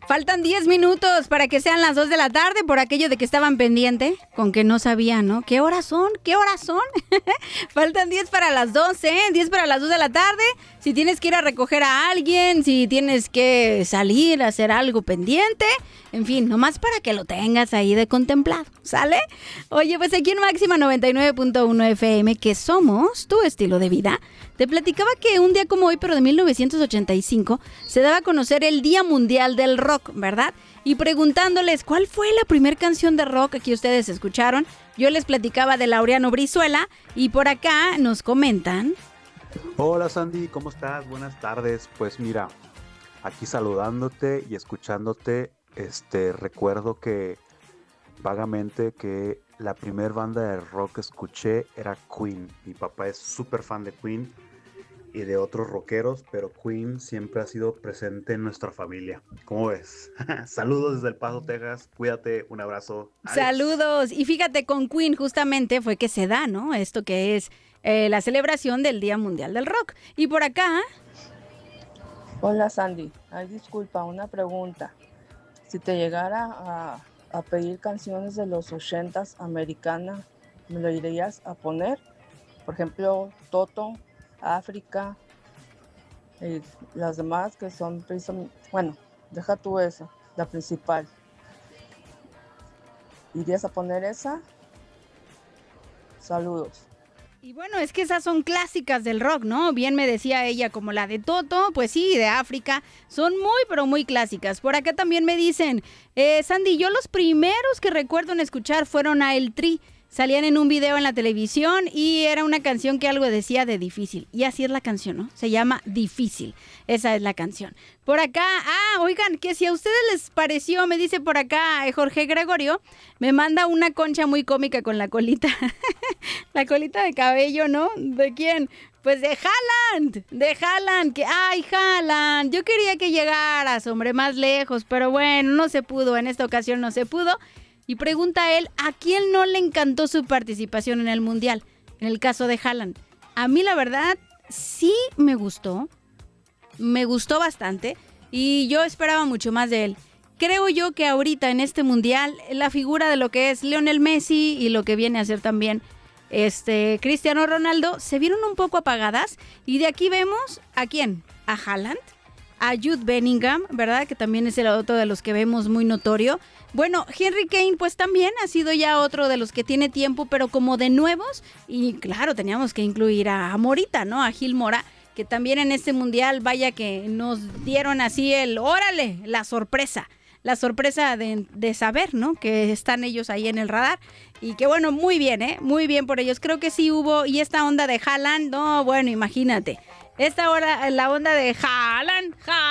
Faltan 10 minutos para que sean las 2 de la tarde por aquello de que estaban pendiente, con que no sabían, ¿no? ¿Qué horas son? ¿Qué horas son? Faltan 10 para las 12, 10 para las 2 de la tarde. Si tienes que ir a recoger a alguien, si tienes que salir a hacer algo pendiente, en fin, nomás para que lo tengas ahí de contemplado, ¿sale? Oye, pues aquí en Máxima 99.1 FM, que somos tu estilo de vida, te platicaba que un día como hoy, pero de 1985, se daba a conocer el Día Mundial del Rock, ¿verdad? Y preguntándoles cuál fue la primera canción de rock que ustedes escucharon, yo les platicaba de Laureano Brizuela y por acá nos comentan. Hola Sandy, ¿cómo estás? Buenas tardes. Pues mira, aquí saludándote y escuchándote, recuerdo que vagamente que la primer banda de rock que escuché era Queen. Mi papá es súper fan de Queen y de otros rockeros, pero Queen siempre ha sido presente en nuestra familia. ¿Cómo ves? Saludos desde El Paso, Texas. Cuídate, un abrazo. Adiós. Saludos. Y fíjate, con Queen justamente fue que se da, ¿no? Esto que es la celebración del Día Mundial del Rock. Y por acá... Hola Sandy, ay disculpa, una pregunta. Si te llegara a pedir canciones de los 80s americanas, ¿me lo irías a poner? Por ejemplo, Toto, África, y las demás que son, bueno, deja tú esa, la principal. ¿Irías a poner esa? Saludos. Y bueno, es que esas son clásicas del rock, ¿no? Bien me decía ella, como la de Toto, pues sí, de África, son muy, pero muy clásicas. Por acá también me dicen, Sandy, yo los primeros que recuerdo en escuchar fueron a El Tri. Salían en un video en la televisión y era una canción que algo decía de difícil. Y así es la canción, ¿no? Se llama Difícil. Esa es la canción. Por acá, oigan, que si a ustedes les pareció, me dice por acá Jorge Gregorio, me manda una concha muy cómica con la colita. La colita de cabello, ¿no? ¿De quién? Pues de Haaland, que ¡ay, Haaland! Yo quería que llegaras, hombre, más lejos, pero bueno, no se pudo, en esta ocasión no se pudo. Y pregunta a él, ¿a quién no le encantó su participación en el Mundial? En el caso de Haaland. A mí la verdad sí me gustó bastante y yo esperaba mucho más de él. Creo yo que ahorita en este Mundial la figura de lo que es Lionel Messi y lo que viene a ser también Cristiano Ronaldo se vieron un poco apagadas y de aquí vemos ¿a quién? A Haaland, a Jude Bellingham, ¿verdad? Que también es el otro de los que vemos muy notorio. Bueno, Henry Kane pues también ha sido ya otro de los que tiene tiempo, pero como de nuevos. Y claro, teníamos que incluir a Morita, ¿no? A Gil Mora, que también en este Mundial, vaya que nos dieron así órale, la sorpresa de saber, ¿no? Que están ellos ahí en el radar. Y que bueno, muy bien, muy bien por ellos. Creo que sí hubo, y esta onda de Haaland, no, bueno, imagínate. La onda de Haaland,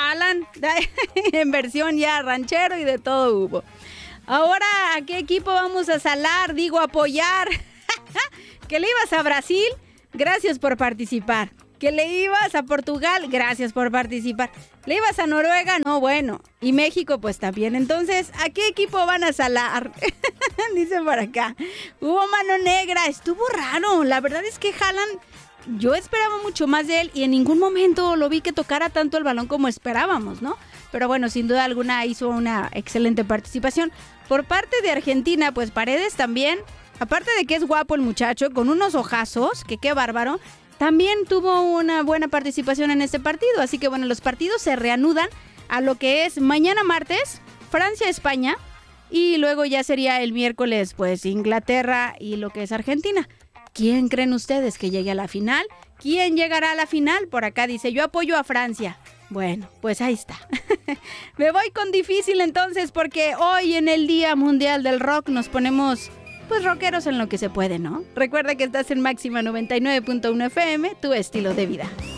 en versión ya ranchero y de todo hubo. Ahora, ¿a qué equipo vamos a apoyar? ¿Que le ibas a Brasil? Gracias por participar. ¿Que le ibas a Portugal? Gracias por participar. ¿Le ibas a Noruega? No, bueno. Y México, pues también. Entonces, ¿a qué equipo van a salar? Dice por acá. Hubo mano negra. Estuvo raro. La verdad es que Haaland, yo esperaba mucho más de él y en ningún momento lo vi que tocara tanto el balón como esperábamos, ¿no? Pero bueno, sin duda alguna hizo una excelente participación. Por parte de Argentina, pues Paredes también, aparte de que es guapo el muchacho, con unos ojazos, que qué bárbaro, también tuvo una buena participación en este partido. Así que bueno, los partidos se reanudan a lo que es mañana martes, Francia-España, y luego ya sería el miércoles, pues Inglaterra y lo que es Argentina. ¿Quién creen ustedes que llegue a la final? ¿Quién llegará a la final? Por acá dice, yo apoyo a Francia. Bueno, pues ahí está. Me voy con difícil entonces porque hoy en el Día Mundial del Rock nos ponemos pues rockeros en lo que se puede, ¿no? Recuerda que estás en Máxima 99.1 FM, tu estilo de vida.